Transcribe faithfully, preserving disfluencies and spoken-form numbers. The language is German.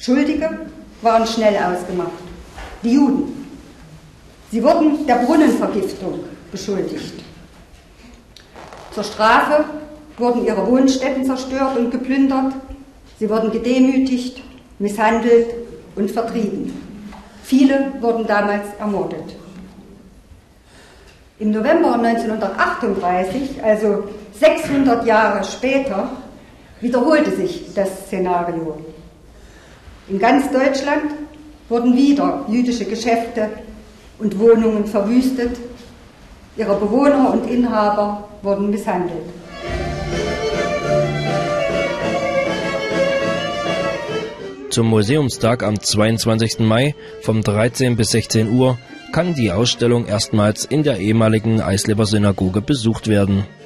Schuldige waren schnell ausgemacht, die Juden. Sie wurden der Brunnenvergiftung beschuldigt. Zur Strafe wurden ihre Wohnstätten zerstört und geplündert, sie wurden gedemütigt, misshandelt und vertrieben. Viele wurden damals ermordet. Im November neunzehnhundertachtunddreißig, also sechshundert Jahre später, wiederholte sich das Szenario. In ganz Deutschland wurden wieder jüdische Geschäfte und Wohnungen verwüstet, ihre Bewohner und Inhaber wurden misshandelt. Zum Museumstag am zweiundzwanzigsten Mai vom dreizehn bis sechzehn Uhr kann die Ausstellung erstmals in der ehemaligen Eisleber Synagoge besucht werden.